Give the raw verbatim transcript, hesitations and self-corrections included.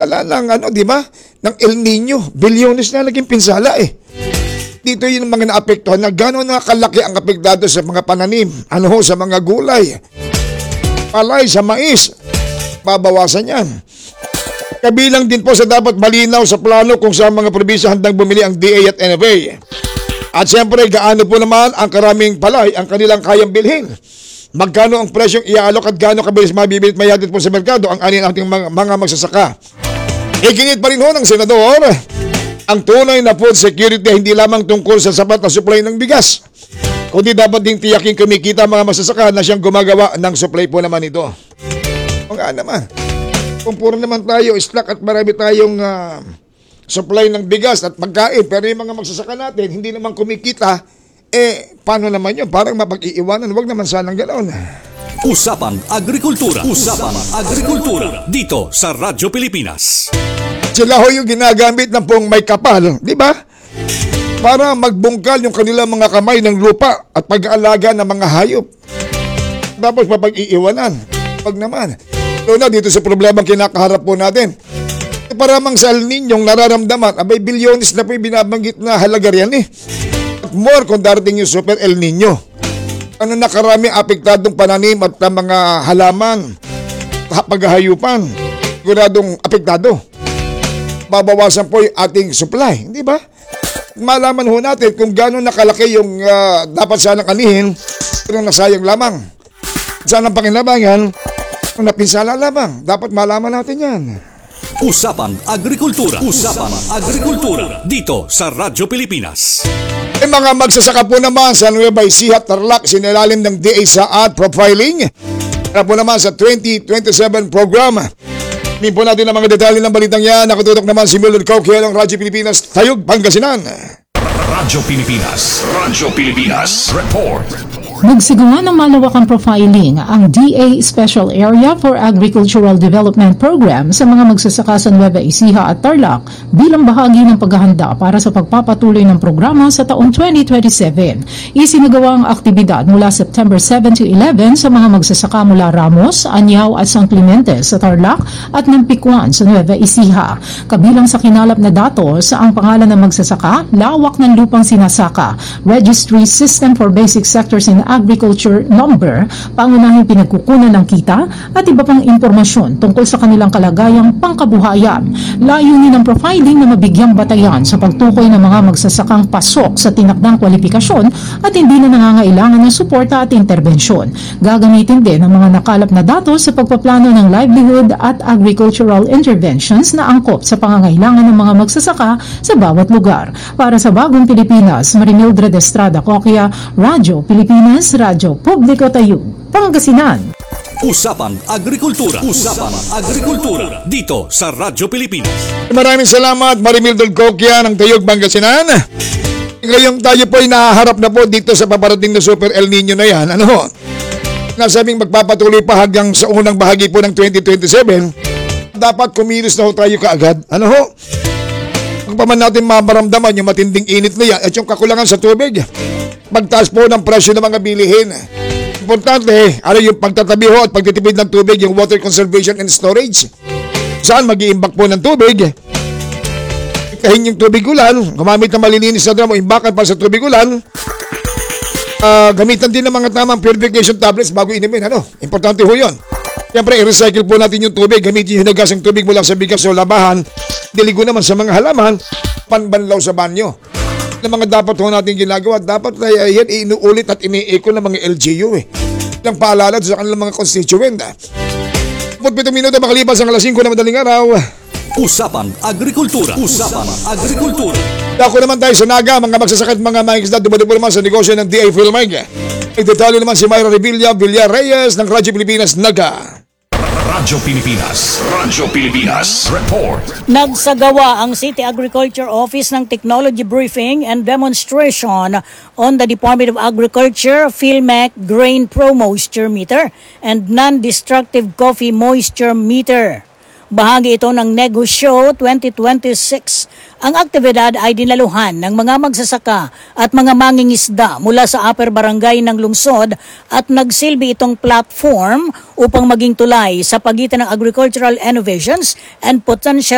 pinsala ng ano, di ba? Ng El Nino. Bilyones na naging pinsala eh. Dito yung mga naapektuhan na gano'n na kalaki ang apektado sa mga pananim. Ano ho, sa mga gulay. Palay, sa mais. Babawasan yan. Kabilang din po sa dapat malinaw sa plano kung sa mga probinsya handang bumili ang D A at N F A. At siyempre, gaano po naman ang karaming palay ang kanilang kayang bilhin. Magkano ang presyong iaalok at gaano kabilis mabibili at mayatid po sa merkado ang anin ating mga, mga magsasaka. Iginit pa rin ho ng senador ang tunay na food security hindi lamang tungkol sa sapat na supply ng bigas, kundi dapat ding tiyaking kumikita mga magsasaka na siyang gumagawa ng supply po naman ito. O nga naman, kung puro naman tayo slack at marami tayong uh, supply ng bigas at pagkain, pero yung mga magsasaka natin hindi naman kumikita, eh, paano naman yun? Parang mapag-iiwanan. Huwag naman sanang ganoon. Usapang Agrikultura. Usapang Agrikultura. Dito sa Radyo Pilipinas. Sila ho yung ginagamit ng pong may kapal, di ba? Para magbungkal yung kanilang mga kamay ng lupa at pag-aalaga ng mga hayop. Tapos mapag-iiwanan. Huwag naman. So na dito sa problemang kinakaharap po natin. Para mang sa El Niñong nararamdaman, abay bilyones na po yung binabanggit na halaga riyan eh. More kung darating yung Super El Nino. Ano na karaming apektadong pananim at mga halaman, paghahayupan, siguradong apektado. Babawasan po yung ating supply, di ba? Malaman ho natin kung gano'n nakalaki yung uh, dapat sanang anihin, pero nasayang lamang. Sanang pakinabangan, kung napinsala lamang, dapat malaman natin yan. Usapang Agrikultura. Usapang Agrikultura. Dito sa Radyo Pilipinas. E mga magsasaka po naman sa Nueva Ecija, Tarlac, sinilalim ng D A sa ad profiling. Para po naman sa twenty twenty-seven program. Min po natin ang mga detalye ng balitang yan. Nakatutok naman si Mildred Coquia ng Radyo Pilipinas, Tayug, Pangasinan. Radyo Pilipinas. Radyo Pilipinas. Report. Nagsagawa ng malawakang profiling ang D A Special Area for Agricultural Development Program sa mga magsasaka sa Nueva Ecija at Tarlac bilang bahagi ng paghahanda para sa pagpapatuloy ng programa sa taong twenty twenty-seven. Isinagawa ang aktibidad mula September seven to eleven sa mga magsasaka mula Ramos, Anyao at San Clemente sa Tarlac at Nampikuan sa Nueva Ecija. Kabilang sa kinalap na datos ang pangalan ng magsasaka, lawak ng lupang sinasaka, Registry System for Basic Sectors in Agriculture Number, pangunahing pinagkukunan ng kita at iba pang impormasyon tungkol sa kanilang kalagayang pangkabuhayan. Layunin ng profiling na mabigyang batayan sa pagtukoy ng mga magsasakang pasok sa tinakdang kwalifikasyon at hindi na nangangailangan ng suporta at interbensyon. Gagamitin din ang mga nakalap na datos sa pagpaplano ng livelihood at agricultural interventions na angkop sa pangangailangan ng mga magsasaka sa bawat lugar. Para sa Bagong Pilipinas, Marimildred Estrada Coquia, Radyo Pilipinas, Radyo Publiko Tayug, Pangasinan. Usapang Agrikultura. Usapang Agrikultura. Dito sa Radyo Pilipinas. Maraming salamat, Marimildred Coquia ng Tayug, Pangasinan. Ngayong tayo po ay nahaharap na po dito sa paparating na Super El Nino na yan. Ano ho? Nasabing magpapatuloy pa hanggang sa unang bahagi po ng twenty twenty-seven. Dapat kumilos na ho tayo kaagad. Ano ho? Kung pa man natin mabaramdaman yung matinding init na yan at yung kakulangan sa tubig, magtaas po ng presyo ng mga bilihin. Importante, ano yung pagtatabi ho at pagtitipid ng tubig, yung water conservation and storage. Saan mag-iimbak po ng tubig? Ikahin yung tubig ulan, gumamit ng malilinis na drum o imbakan para sa tubig ulan. Uh, gamitan din ng mga tamang purification tablets bago inumin. Ano? Importante ho yun. Siyempre, i-recycle po natin yung tubig. Gamitin yung hinagasang tubig mula sa bigas o labahan. Diligo naman sa mga halaman, panbanlaw sa banyo. Na mga dapat ho natin ginagawa, dapat na yan inuulit at iniiko ng mga L G U eh. Ng paalala sa kanilang mga constituent. forty-two minuto makalipas ang alas singko na madaling araw. Usapang Agrikultura. Usapang Agrikultura. Dako naman tayo sa Naga, mga magsasaka at mga mangingisda, dumadapo naman sa negosyo ng D A Philmig. May detalye naman si Myra Revilla Villar Reyes ng Radyo Pilipinas, Naga. Radyo Pilipinas. Radyo Pilipinas. Report. Nagsagawa ang City Agriculture Office ng technology briefing and demonstration on the Department of Agriculture Philmec Grain Pro Moisture Meter and Non-Destructive Coffee Moisture Meter. Bahagi ito ng Negosyo twenty twenty-six. Ang aktibidad ay dinaluhan ng mga magsasaka at mga mangingisda mula sa upper barangay ng lungsod at nagsilbi itong platform upang maging tulay sa pagitan ng agricultural innovations and potential